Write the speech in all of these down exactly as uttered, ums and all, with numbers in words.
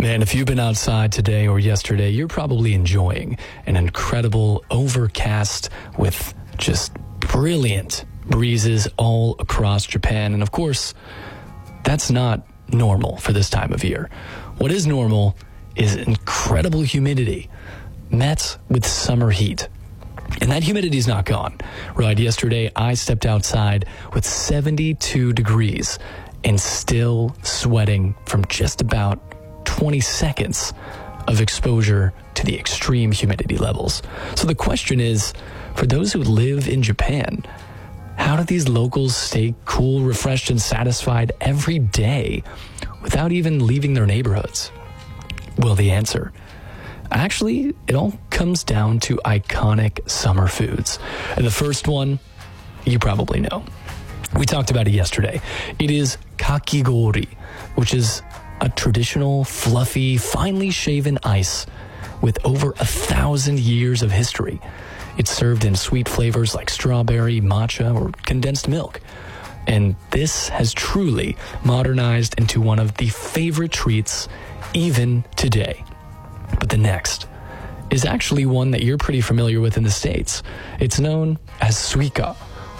Man, if you've been outside today or yesterday, you're probably enjoying an incredible overcast with just brilliant breezes all across Japan. And of course, that's not normal for this time of year. What is normal is incredible humidity met with summer heat. And that humidity is not gone. Right, yesterday I stepped outside with seventy-two degrees and still sweating from just about twenty seconds of exposure to the extreme humidity levels. So the question is, for those who live in Japan, how do these locals stay cool, refreshed, and satisfied every day without even leaving their neighborhoods? Well, the answer, actually, it all comes down to iconic summer foods. And the first one, you probably know. We talked about it yesterday. It is kakigori, which is a traditional, fluffy, finely shaven ice with over a thousand years of history. It's served in sweet flavors like strawberry, matcha, or condensed milk. And this has truly modernized into one of the favorite treats even today. But the next is actually one that you're pretty familiar with in the States. It's known as suica,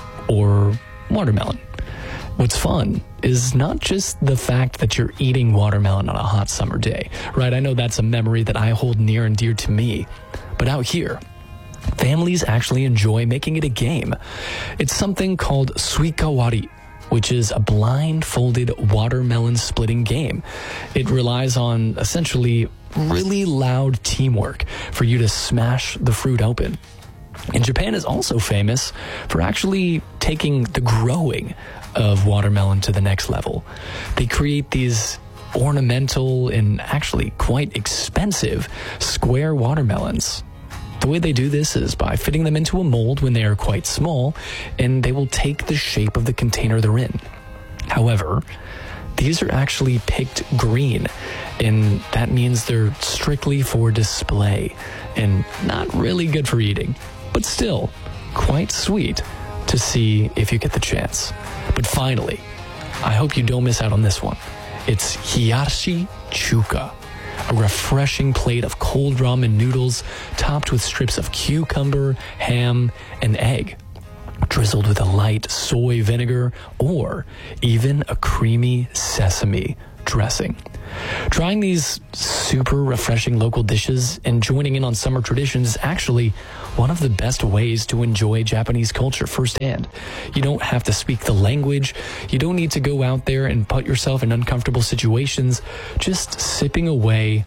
or watermelon. What's fun is not just the fact that you're eating watermelon on a hot summer day, right? I know that's a memory that I hold near and dear to me. But out here, families actually enjoy making it a game. It's something called suikawari, which is a blindfolded watermelon splitting game. It relies on essentially really loud teamwork for you to smash the fruit open. And Japan is also famous for actually taking the growing of watermelon to the next level. They create these ornamental and actually quite expensive square watermelons. The way they do this is by fitting them into a mold when they are quite small, and they will take the shape of the container they're in. However, these are actually picked green, and that means they're strictly for display and not really good for eating, but still quite sweet to see if you get the chance. But finally, I hope you don't miss out on this one. It's hiyashi chuka, a refreshing plate of cold ramen noodles topped with strips of cucumber, ham, and egg, drizzled with a light soy vinegar or even a creamy sesame dressing. Trying these super refreshing local dishes and joining in on summer traditions is actually one of the best ways to enjoy Japanese culture firsthand. You don't have to speak the language. You don't need to go out there and put yourself in uncomfortable situations. Just sipping away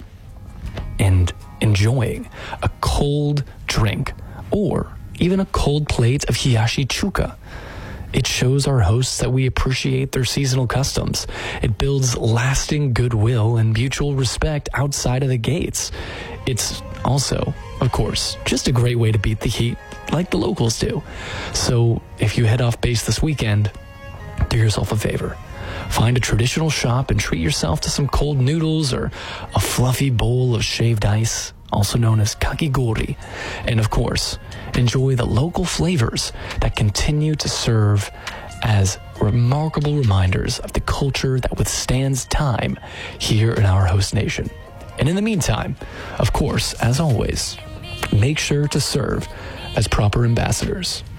and enjoying a cold drink or even a cold plate of hiyashi chuka. It shows our hosts that we appreciate their seasonal customs. It builds lasting goodwill and mutual respect outside of the gates. It's also, of course, just a great way to beat the heat like the locals do. So if you head off base this weekend, do yourself a favor. Find a traditional shop and treat yourself to some cold noodles or a fluffy bowl of shaved ice, also known as kakigori. And of course, enjoy the local flavors that continue to serve as remarkable reminders of the culture that withstands time here in our host nation. And in the meantime, of course, as always, make sure to serve as proper ambassadors.